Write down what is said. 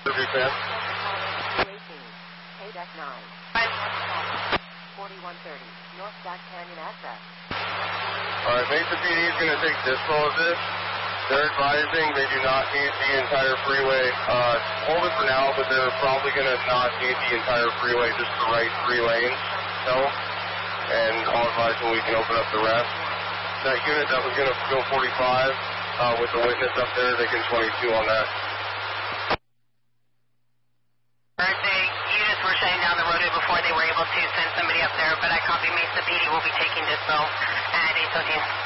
Review, Sam. 4130, North Back Canyon access. Alright, Mesa PD is going to take dispo of this. They're advising they do not need the entire freeway. Hold it for now, but they're probably going to not need the entire freeway, just the right 3 lanes. So, and I'll advise when we can open up the rest. That unit that was going to go 45 with the witness up there, they can 22 on that. The units were shutting down the roadway before they were able to send somebody up there, but I copy Mesa PD will be taking dispo at 8:13.